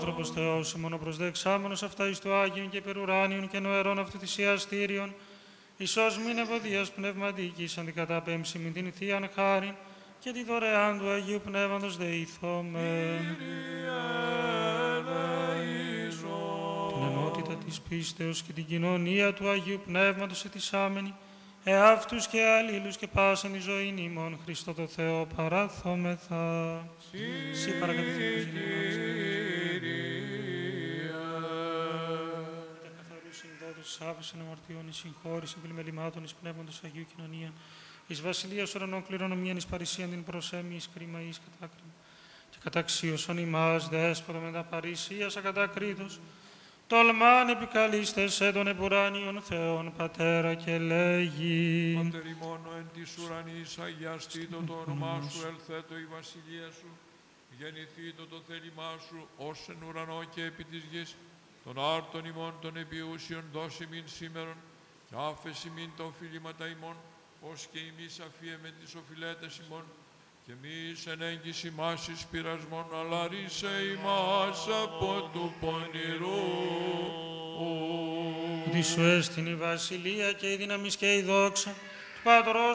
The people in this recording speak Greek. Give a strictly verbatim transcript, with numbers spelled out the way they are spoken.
Άνθρωπος Θεός, ημών ο προσδεξάμενος αυτά εις το Άγιον και περουράνιον και νοερών αυτού θυσιαστήριον, Ισός μην ευωδίας πνευματικής αντικαταπέμψη μην την Θείαν χάριν και τη δωρεάν του Αγίου Πνεύματος δεήθωμεν. Την ενότητα της πίστεως και την κοινωνία του Αγίου Πνεύματος ετισάμενη, εαυτούς και αλλήλους και πάσαν η ζωήν ημών Χριστό το Θεό παράθωμεθα. Συ παρακατηθήκους συνδόδους, άφησαν αμαρτιών, εις συγχώρηση πλημελημάτων, εις πνεύματος Αγίου κοινωνία, εις βασιλείας ουρανών κληρονομίαν, εις παρησίαν την προσέμη, εις κρίμα, εις κατάκριμα. Και καταξίωσον ημάς, δέσποτο με τα παρησίας ακατακρίτως, τολμάν επικαλείστες έντων επουράνιων Θεών Πατέρα και λέγει. Πατέρ ημών εν της ουρανής, αγιαστήτω το όνομά σου, ελθέτω η βασιλεία σου, γεννηθήτω το θέλημά σου, ως εν ουρανό και επί της γης, των άρτων ημών των επιούσιων δώσει μην σήμερον, και άφεση μην τα οφειλήματα ημών, ως και εμείς αφίεμε τις οφειλέτες ημών, και μης εν έγκυση ημάς εις πειρασμόν, αλλά ρίσε ημάς από του πονηρού. Ότι σου έστειν η βασιλεία και η δύναμις και η δόξα του Πατρός